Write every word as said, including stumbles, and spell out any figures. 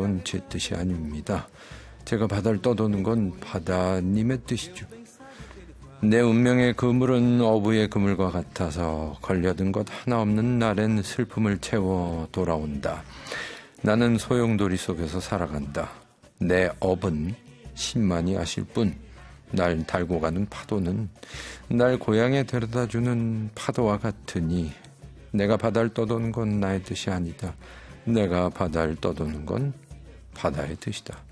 건 제 뜻이 아닙니다. 제가 바다를 떠도는 건 바다님의 뜻이죠. 내 운명의 그물은 어부의 그물과 같아서 걸려든 것 하나 없는 날엔 슬픔을 채워 돌아온다. 나는 소용돌이 속에서 살아간다. 내 업은 신만이 아실 뿐, 날 달고 가는 파도는 날 고향에 데려다주는 파도와 같으니 내가 바다를 떠도는 건 나의 뜻이 아니다. 내가 바다를 떠도는 건 바다의 뜻이다.